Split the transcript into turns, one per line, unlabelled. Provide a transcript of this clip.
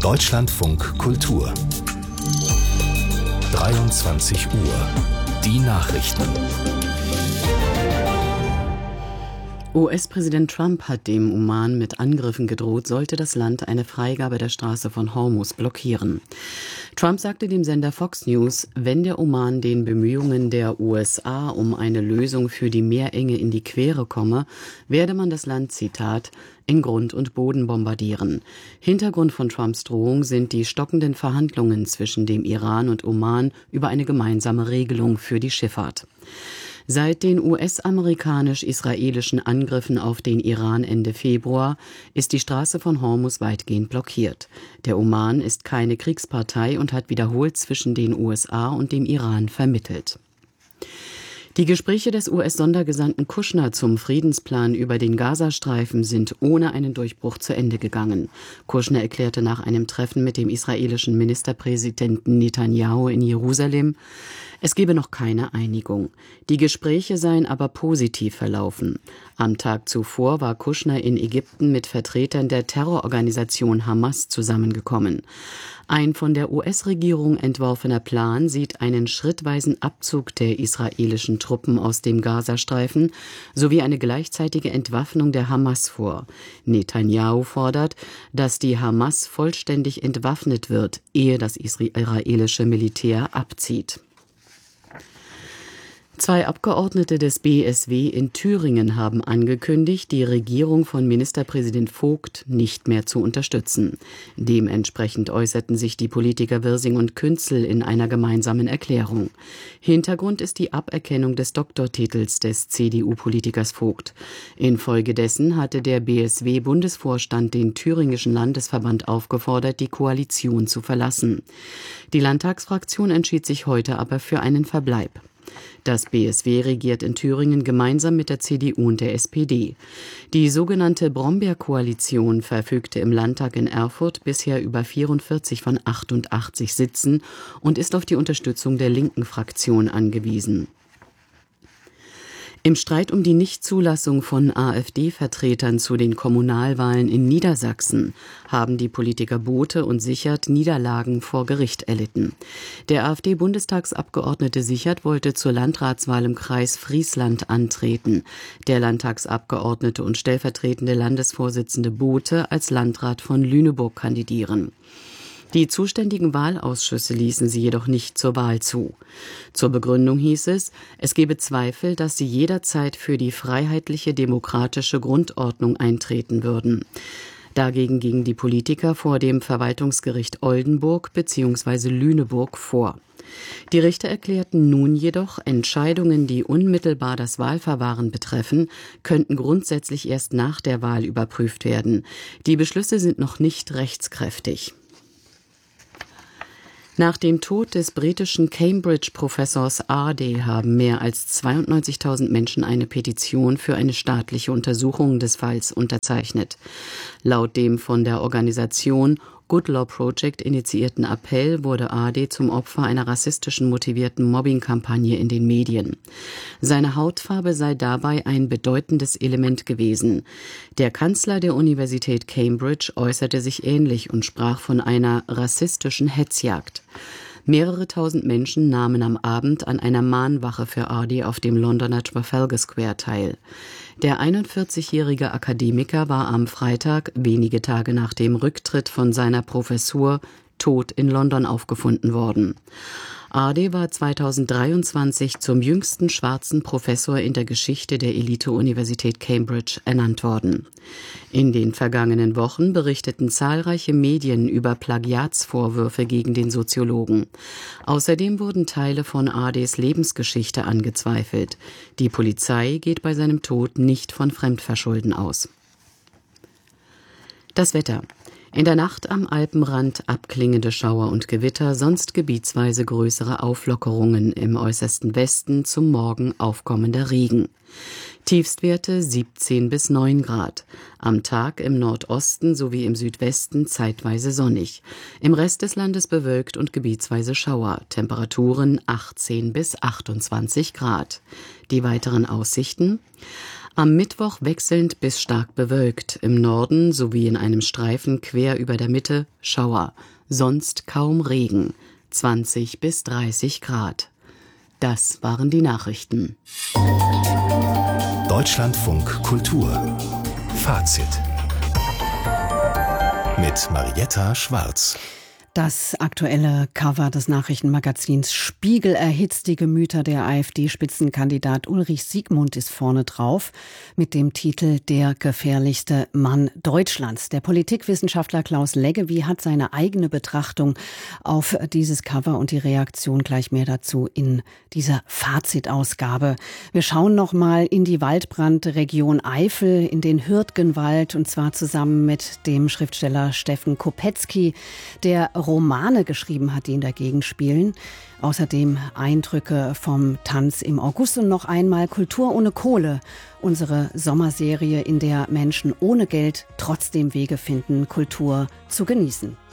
Deutschlandfunk Kultur 23 Uhr. Die Nachrichten.
US-Präsident Trump hat dem Oman mit Angriffen gedroht, sollte das Land eine Freigabe der Straße von Hormuz blockieren. Trump sagte dem Sender Fox News, wenn der Oman den Bemühungen der USA um eine Lösung für die Meerenge in die Quere komme, werde man das Land, Zitat, in Grund und Boden bombardieren. Hintergrund von Trumps Drohung sind die stockenden Verhandlungen zwischen dem Iran und Oman über eine gemeinsame Regelung für die Schifffahrt. Seit den US-amerikanisch-israelischen Angriffen auf den Iran Ende Februar ist die Straße von Hormuz weitgehend blockiert. Der Oman ist keine Kriegspartei und hat wiederholt zwischen den USA und dem Iran vermittelt. Die Gespräche des US-Sondergesandten Kushner zum Friedensplan über den Gazastreifen sind ohne einen Durchbruch zu Ende gegangen. Kushner erklärte nach einem Treffen mit dem israelischen Ministerpräsidenten Netanyahu in Jerusalem, es gebe noch keine Einigung. Die Gespräche seien aber positiv verlaufen. Am Tag zuvor war Kushner in Ägypten mit Vertretern der Terrororganisation Hamas zusammengekommen. Ein von der US-Regierung entworfener Plan sieht einen schrittweisen Abzug der israelischen Truppen aus dem Gazastreifen sowie eine gleichzeitige Entwaffnung der Hamas vor. Netanyahu fordert, dass die Hamas vollständig entwaffnet wird, ehe das israelische Militär abzieht. 2 Abgeordnete des BSW in Thüringen haben angekündigt, die Regierung von Ministerpräsident Vogt nicht mehr zu unterstützen. Dementsprechend äußerten sich die Politiker Wirsing und Künzel in einer gemeinsamen Erklärung. Hintergrund ist die Aberkennung des Doktortitels des CDU-Politikers Vogt. Infolgedessen hatte der BSW-Bundesvorstand den thüringischen Landesverband aufgefordert, die Koalition zu verlassen. Die Landtagsfraktion entschied sich heute aber für einen Verbleib. Das BSW regiert in Thüringen gemeinsam mit der CDU und der SPD. Die sogenannte Brombeer-Koalition verfügte im Landtag in Erfurt bisher über 44 von 88 Sitzen und ist auf die Unterstützung der linken Fraktion angewiesen. Im Streit um die Nichtzulassung von AfD-Vertretern zu den Kommunalwahlen in Niedersachsen haben die Politiker Bothe und Sichert Niederlagen vor Gericht erlitten. Der AfD-Bundestagsabgeordnete Sichert wollte zur Landratswahl im Kreis Friesland antreten. Der Landtagsabgeordnete und stellvertretende Landesvorsitzende Bothe als Landrat von Lüneburg kandidieren. Die zuständigen Wahlausschüsse ließen sie jedoch nicht zur Wahl zu. Zur Begründung hieß es, es gebe Zweifel, dass sie jederzeit für die freiheitliche demokratische Grundordnung eintreten würden. Dagegen gingen die Politiker vor dem Verwaltungsgericht Oldenburg bzw. Lüneburg vor. Die Richter erklärten nun jedoch, Entscheidungen, die unmittelbar das Wahlverfahren betreffen, könnten grundsätzlich erst nach der Wahl überprüft werden. Die Beschlüsse sind noch nicht rechtskräftig. Nach dem Tod des britischen Cambridge-Professors Ardey haben mehr als 92.000 Menschen eine Petition für eine staatliche Untersuchung des Falls unterzeichnet. Laut dem von der Organisation Good Law Project initiierten Appell wurde Ardey zum Opfer einer rassistischen motivierten Mobbing-Kampagne in den Medien. Seine Hautfarbe sei dabei ein bedeutendes Element gewesen. Der Kanzler der Universität Cambridge äußerte sich ähnlich und sprach von einer rassistischen Hetzjagd. Mehrere tausend Menschen nahmen am Abend an einer Mahnwache für Ardey auf dem Londoner Trafalgar Square teil. Der 41-jährige Akademiker war am Freitag, wenige Tage nach dem Rücktritt von seiner Professur, tot in London aufgefunden worden. Ardey war 2023 zum jüngsten schwarzen Professor in der Geschichte der Elite-Universität Cambridge ernannt worden. In den vergangenen Wochen berichteten zahlreiche Medien über Plagiatsvorwürfe gegen den Soziologen. Außerdem wurden Teile von Ardeys Lebensgeschichte angezweifelt. Die Polizei geht bei seinem Tod nicht von Fremdverschulden aus. Das Wetter. In der Nacht am Alpenrand abklingende Schauer und Gewitter, sonst gebietsweise größere Auflockerungen, im äußersten Westen zum Morgen aufkommender Regen. Tiefstwerte 17 bis 9 Grad. Am Tag im Nordosten sowie im Südwesten zeitweise sonnig. Im Rest des Landes bewölkt und gebietsweise Schauer. Temperaturen 18 bis 28 Grad. Die weiteren Aussichten: Am Mittwoch wechselnd bis stark bewölkt. Im Norden sowie in einem Streifen quer über der Mitte Schauer. Sonst kaum Regen. 20 bis 30 Grad. Das waren die Nachrichten.
Deutschlandfunk Kultur. Fazit. Mit Marietta Schwarz.
Das aktuelle Cover des Nachrichtenmagazins Spiegel erhitzt die Gemüter. Der AfD-Spitzenkandidat Ulrich Siegmund ist vorne drauf mit dem Titel Der gefährlichste Mann Deutschlands. Der Politikwissenschaftler Klaus Leggevi hat seine eigene Betrachtung auf dieses Cover und die Reaktion gleich mehr dazu in dieser Fazitausgabe. Wir schauen nochmal in die Waldbrandregion Eifel, in den Hürtgenwald, und zwar zusammen mit dem Schriftsteller Steffen Kopetzky, der Romane geschrieben hat, die in der Gegend spielen. Außerdem Eindrücke vom Tanz im August und noch einmal Kultur ohne Kohle. Unsere Sommerserie, in der Menschen ohne Geld trotzdem Wege finden, Kultur zu genießen.